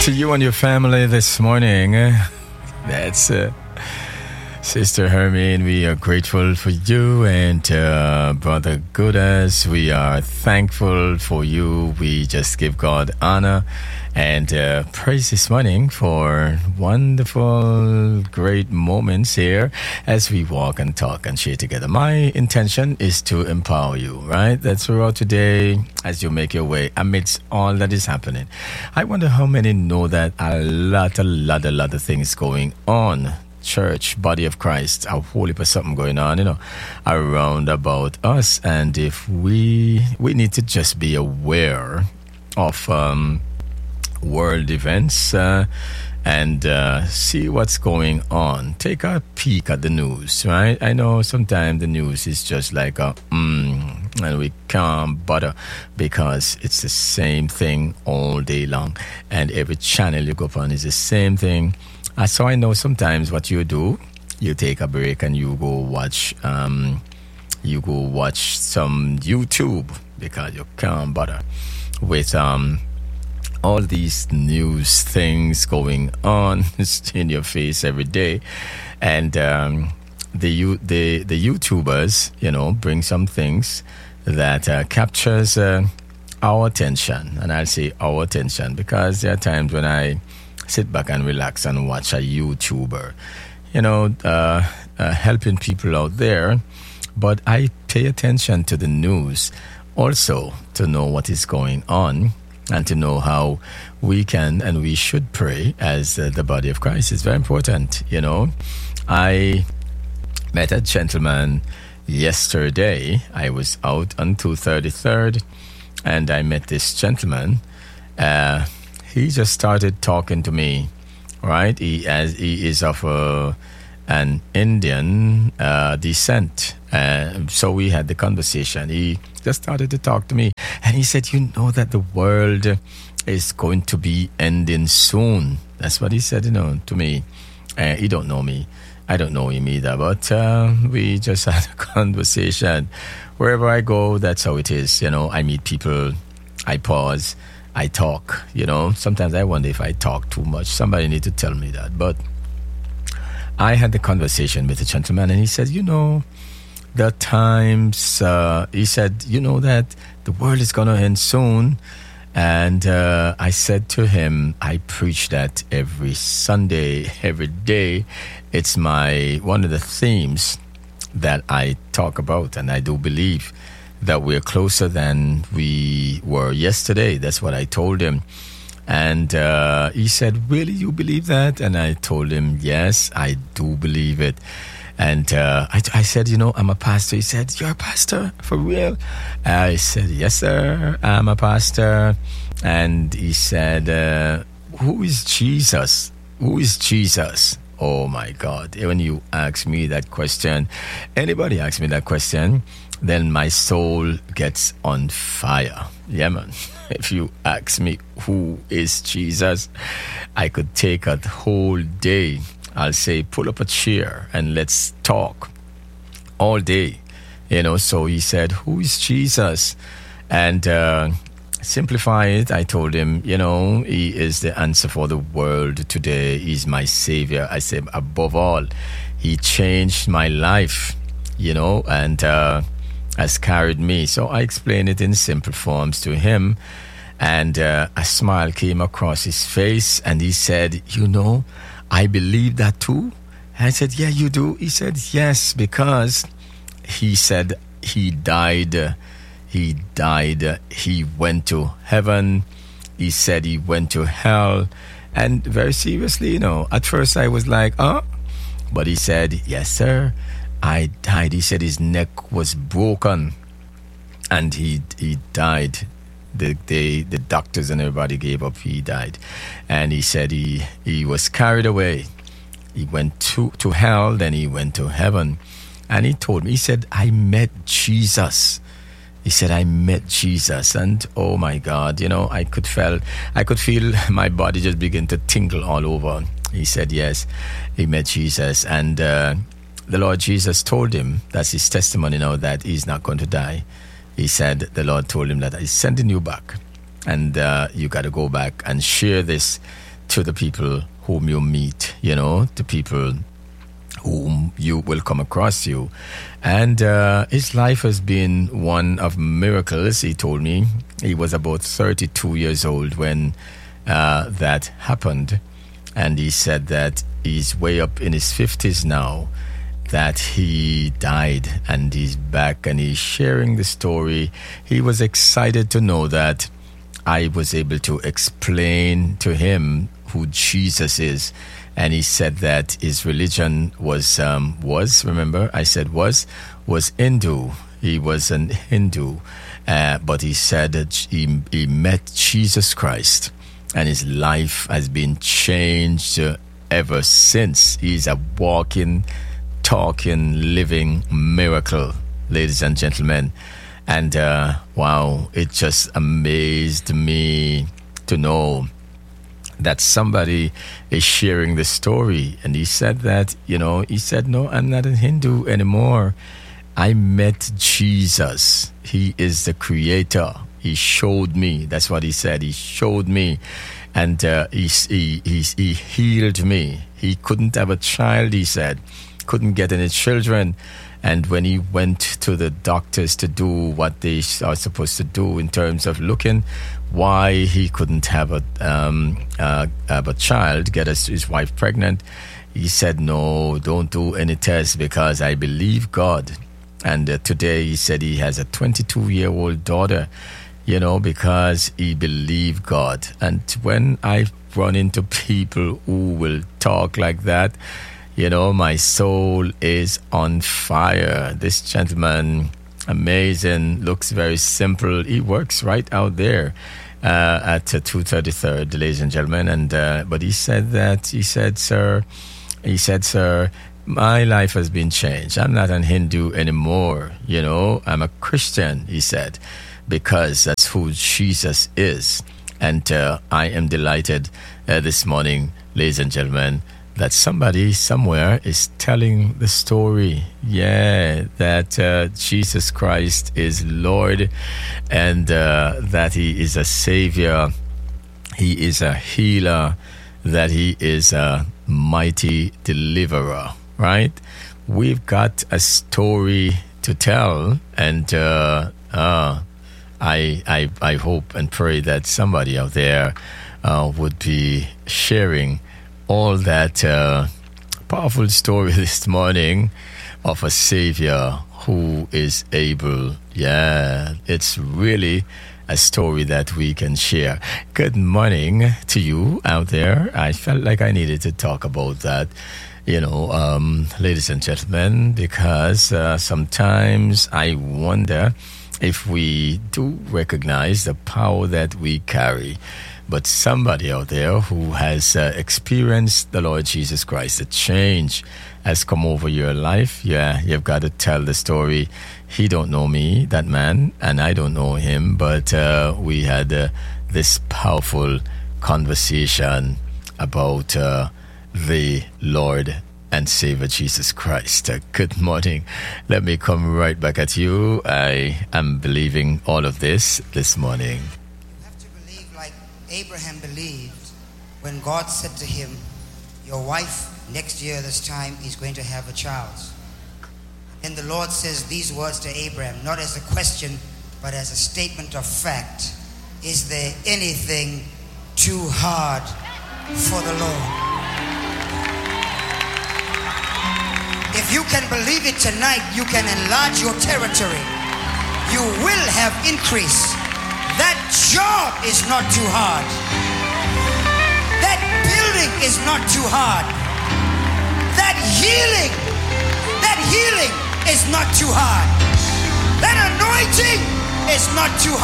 to you and your family this morning. That's Sister Hermine. We are grateful for you, and Brother Goodas, we are thankful for you. We just give God honor and praise this morning for wonderful, great moments here as we walk and talk and share together. My intention is to empower you, right? That's throughout today as you make your way amidst all that is happening. I wonder how many know that a lot of things going on. Church, body of Christ, a whole heap of something going on, around about us. And if we need to just be aware of world events and see what's going on. Take a peek at the news, right? I know sometimes the news is just like and we can't bother because it's the same thing all day long, and every channel you go on is the same thing. So I know sometimes what you do, you take a break and you go watch some YouTube because you can't bother with all these news things going on in your face every day. And the YouTubers, bring some things that captures our attention. And I'll say our attention because there are times when I sit back and relax and watch a YouTuber, helping people out there. But I pay attention to the news also to know what is going on and to know how we can and we should pray as the body of Christ. It's very important, I met a gentleman yesterday. I was out on 233rd and I met this gentleman. He just started talking to me, right? He is of an Indian descent. So we had the conversation. He just started to talk to me. And he said, you know that the world is going to be ending soon. That's what he said, to me. He don't know me. I don't know him either. But we just had a conversation. Wherever I go, that's how it is. I meet people. I pause. I talk, Sometimes I wonder if I talk too much. Somebody need to tell me that. But I had the conversation with the gentleman, and he said, the times, he said, that the world is going to end soon. And I said to him, I preach that every Sunday, every day. It's one of the themes that I talk about, and I do believe that we're closer than we were yesterday. That's what I told him. And he said, really, you believe that? And I told him, yes, I do believe it. And I said, I'm a pastor. He said, you're a pastor? For real? I said, yes, sir, I'm a pastor. And he said, who is Jesus? Who is Jesus? Oh, my God. When you ask me that question, anybody ask me that question, then my soul gets on fire. Yeah, man. If you ask me who is Jesus, I could take a whole day. I'll say, pull up a chair and let's talk all day. So he said, who is Jesus? And simplify it, I told him, he is the answer for the world today. He's my savior. I said, above all, he changed my life, and has carried me. So I explained it in simple forms to him, and a smile came across his face, and he said, I believe that too. I said, yeah, you do? He said, yes, because he said he died, he went to heaven, he said he went to hell, and very seriously, at first I was like, but he said, yes, sir, I died. He said his neck was broken and he died. The doctors and everybody gave up. He died. And he said he was carried away. He went to hell, then he went to heaven. And he told me, he said, I met Jesus. He said, I met Jesus. And oh my God, I could feel my body just begin to tingle all over. He said, yes, he met Jesus. And the Lord Jesus told him, that's his testimony now, that he's not going to die. He said, the Lord told him that he's sending you back. And you got to go back and share this to the people whom you meet, to people whom you will come across you. And his life has been one of miracles. He told me he was about 32 years old when that happened. And he said that he's way up in his 50s now, that he died and he's back and he's sharing the story. He was excited to know that I was able to explain to him who Jesus is. And he said that his religion was remember I said was Hindu. He was an Hindu, but he said that he met Jesus Christ and his life has been changed ever since. He's a walking, talking, living miracle, ladies and gentlemen. And wow, it just amazed me to know that somebody is sharing the story. And he said that, he said, no, I'm not a Hindu anymore. I met Jesus. He is the creator. He showed me. That's what he said. He showed me. And he healed me. He couldn't have a child, he said. Couldn't get any children. And when he went to the doctors to do what they are supposed to do in terms of looking why he couldn't have a child, get his wife pregnant, he said, no, don't do any tests because I believe God. And today he said he has a 22-year-old daughter, because he believed God. And when I run into people who will talk like that, my soul is on fire. This gentleman, amazing, looks very simple. He works right out there at 233rd, ladies and gentlemen. And but he said, sir, my life has been changed. I'm not an Hindu anymore. I'm a Christian, he said, because that's who Jesus is. And I am delighted this morning, ladies and gentlemen, that somebody somewhere is telling the story, that Jesus Christ is Lord and that he is a Savior, he is a healer, that he is a mighty deliverer, right? We've got a story to tell, and I hope and pray that somebody out there would be sharing all that powerful story this morning of a Savior who is able. It's really a story that we can share. Good morning to you out there. I felt like I needed to talk about that, ladies and gentlemen, because sometimes I wonder if we do recognize the power that we carry. But somebody out there who has experienced the Lord Jesus Christ, a change has come over your life. You've got to tell the story. He don't know me, that man, and I don't know him, but we had this powerful conversation about the Lord and Savior Jesus Christ. Good morning. Let me come right back at you. I am believing all of this morning. Abraham believed when God said to him, your wife next year this time is going to have a child. And the Lord says these words to Abraham, not as a question, but as a statement of fact. Is there anything too hard for the Lord? If you can believe it tonight, you can enlarge your territory. You will have increase. That job is not too hard. That building is not too hard. That healing is not too hard. That anointing is not too